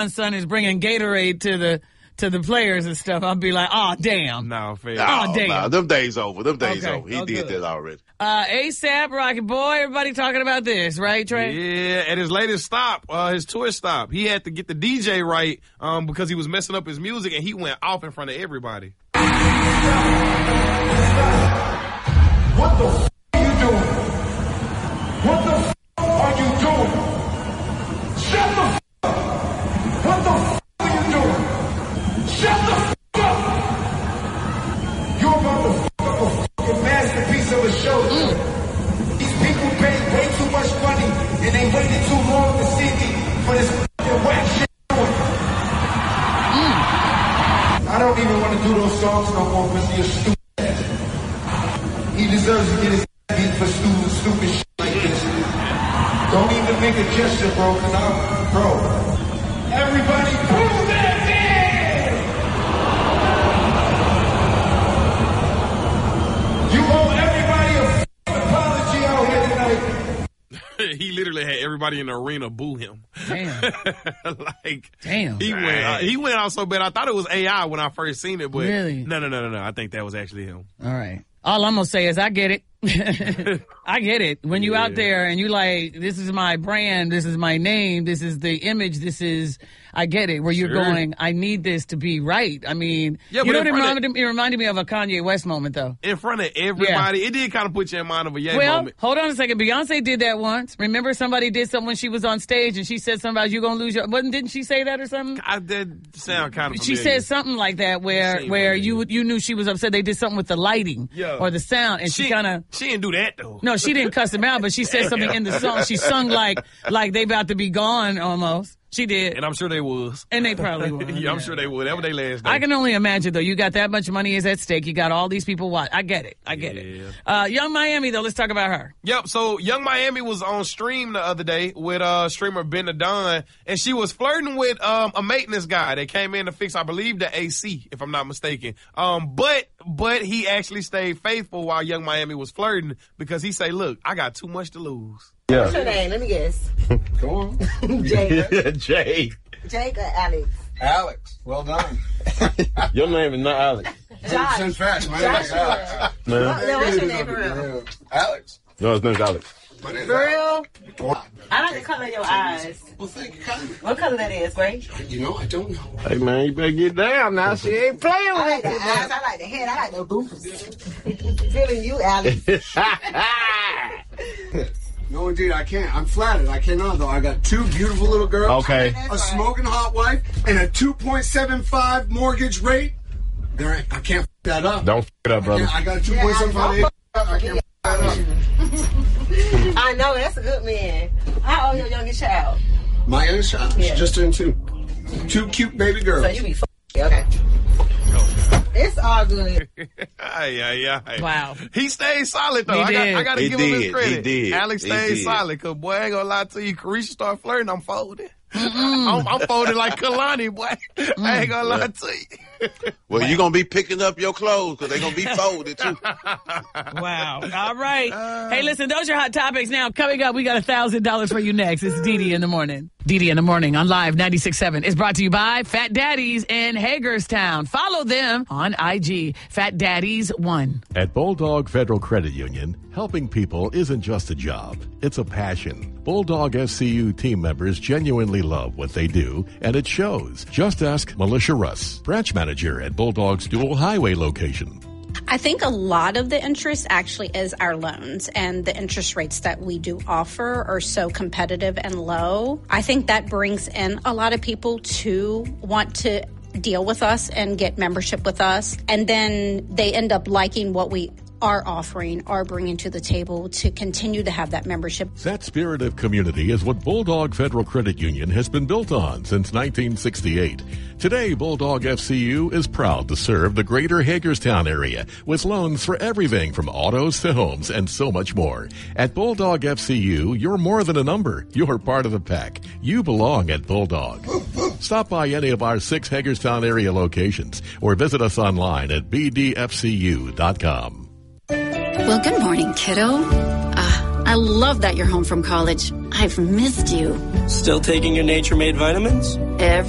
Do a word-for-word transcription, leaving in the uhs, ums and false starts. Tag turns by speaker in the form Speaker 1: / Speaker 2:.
Speaker 1: son is bringing Gatorade to the to the players and stuff, I'll be like, oh, damn.
Speaker 2: No, fair.
Speaker 1: Oh,
Speaker 3: no,
Speaker 1: damn.
Speaker 3: no, them days over. Them days
Speaker 1: Okay.
Speaker 3: over. He
Speaker 1: Oh,
Speaker 3: did
Speaker 1: good.
Speaker 3: that already.
Speaker 1: Uh, ASAP, Rocky Boy, everybody talking about this, right, Trey?
Speaker 2: Yeah, at his latest stop, uh, his tour stop, he had to get the D J right um, because he was messing up his music, and he went off in front of everybody.
Speaker 4: What the f*** are you doing? What the f*** are you doing? Shut the f*** up! What the f*** are you doing? Shut the f*** up! You're about to f*** up a f***ing masterpiece of a show. Mm. These people paid way too much money, and they waited too long to see me for this f***ing whack shit doing. Mm. I don't even want to do those songs no more because you're stupid. He deserves to get his beat for stupid, stupid shit like this. Don't even make a gesture, bro, because I'm, bro. Everybody prove that thing! You owe everybody a f***ing apology out here tonight.
Speaker 2: He literally had everybody in the arena boo him.
Speaker 1: Damn.
Speaker 2: like,
Speaker 1: Damn.
Speaker 2: He went, uh, he went out so bad. I thought it was A I when I first seen it, but
Speaker 1: Really?
Speaker 2: no, no, no, no, no. I think that was actually him.
Speaker 1: All right. All I'm going to say is I get it. I get it. When you
Speaker 2: Yeah.
Speaker 1: out there and you like, this is my brand, this is my name, this is the image, this is, I get it. Where you're
Speaker 2: Sure.
Speaker 1: going, I need this to be right. I mean,
Speaker 2: Yeah,
Speaker 1: you
Speaker 2: but
Speaker 1: know what
Speaker 2: in
Speaker 1: it
Speaker 2: front of-
Speaker 1: reminded, it reminded me of a Kanye West moment, though.
Speaker 2: In front of everybody. It did kind of put you in mind of a Ye
Speaker 1: Well,
Speaker 2: moment.
Speaker 1: hold on a second. Beyonce did that once. Remember somebody did something when she was on stage and she said something about you going to lose your, wasn't, didn't she say that or something?
Speaker 2: I did sound kind of
Speaker 1: She
Speaker 2: familiar.
Speaker 1: said something like that where
Speaker 2: Same
Speaker 1: where
Speaker 2: familiar.
Speaker 1: you you knew she was upset. They did something with the lighting
Speaker 2: Yeah.
Speaker 1: or the sound, and she,
Speaker 2: She,
Speaker 1: kind of
Speaker 2: she didn't do that, though.
Speaker 1: no, she didn't cuss him out, but she said something in the song. She sung like like they about to be gone almost. She did,
Speaker 2: And I'm sure they was.
Speaker 1: and they probably would.
Speaker 2: yeah, I'm sure they would. That was their last day.
Speaker 1: I can only imagine though. You got that much money is at stake. You got all these people watch. I get it. I get
Speaker 2: Yeah.
Speaker 1: it. Uh, Young Miami though. Let's talk about her.
Speaker 2: Yep. So Young Miami was on stream the other day with uh streamer Ben Adon, and she was flirting with um a maintenance guy that came in to fix, I believe, the A C, if I'm not mistaken. Um, but but he actually stayed faithful while Young Miami was flirting because he say, "Look, I got too much to lose."
Speaker 5: What's your name? Let me guess.
Speaker 6: Go on.
Speaker 5: Jake.
Speaker 6: Jay.
Speaker 5: Jake or Alex?
Speaker 6: Alex. Well done.
Speaker 7: Your name is not Alex.
Speaker 5: Josh.
Speaker 6: Send fast. My name is Alex.
Speaker 5: No,
Speaker 7: Man.
Speaker 5: what's your name for real?
Speaker 6: Alex.
Speaker 7: No, his name's Alex.
Speaker 6: My name's
Speaker 5: For
Speaker 6: Alex.
Speaker 5: real? I like the color of your eyes.
Speaker 6: Well, thank you kindly.
Speaker 5: What color that is, Gray?
Speaker 6: You know, I don't know.
Speaker 7: Hey, man, you better get down now. She ain't playing
Speaker 5: I like
Speaker 7: with
Speaker 5: the eyes. I like the head. I like the goofers. Feeling you, Alex.
Speaker 6: No, indeed, I can't. I'm flattered. I cannot, though. I got two beautiful little girls.
Speaker 7: Okay.
Speaker 6: A smoking hot wife and a two point seven five mortgage rate. There, ain't- I can't f- that up.
Speaker 7: Don't f it up, brother.
Speaker 6: Yeah, I got a two point seven five. I can't f- that up.
Speaker 5: I know, that's a good man. How old your youngest child?
Speaker 6: My youngest child,
Speaker 5: Yeah.
Speaker 6: she's just turned two. Two cute baby girls.
Speaker 5: So you be f- okay. It's all good.
Speaker 2: Ay, ay, ay.
Speaker 1: Wow.
Speaker 2: He stayed solid, though.
Speaker 1: He
Speaker 2: I got,
Speaker 1: did.
Speaker 2: I got to
Speaker 3: He
Speaker 2: give him his
Speaker 3: did.
Speaker 2: credit.
Speaker 3: He did.
Speaker 2: Alex
Speaker 3: He
Speaker 2: stayed
Speaker 3: did.
Speaker 2: solid, because, boy, I ain't going to lie to you. Carisha start flirting, I'm folding. I'm, I'm folded like Kalani, boy. I ain't going to lie to you.
Speaker 3: Well, you're going to be picking up your clothes because they're going to be folded, too.
Speaker 1: Wow. All right. Hey, listen, those are hot topics. Now, coming up, we got one thousand dollars for you next. It's Dee Dee in the morning. Dee Dee in the morning on Live ninety-six point seven is brought to you by Fat Daddies in Hagerstown. Follow them on I G, Fat Daddies one.
Speaker 8: At Bulldog Federal Credit Union, helping people isn't just a job, it's a passion. Bulldog F C U team members genuinely love what they do, and it shows. Just ask Militia Russ, branch manager at Bulldog's dual highway location.
Speaker 9: I think a lot of the interest actually is our loans, and the interest rates that we do offer are so competitive and low. I think that brings in a lot of people to want to deal with us and get membership with us, and then they end up liking what we are offering, are bringing to the table to continue to have that membership.
Speaker 8: That spirit of community is what Bulldog Federal Credit Union has been built on since nineteen sixty-eight. Today, Bulldog F C U is proud to serve the greater Hagerstown area with loans for everything from autos to homes and so much more. At Bulldog F C U, you're more than a number. You're part of the pack. You belong at Bulldog. Stop by any of our six Hagerstown area locations or visit us online at b d f c u dot com.
Speaker 10: Well, good morning, kiddo. Uh, I love that you're home from college. I've missed you.
Speaker 11: Still taking your Nature Made vitamins?
Speaker 10: Every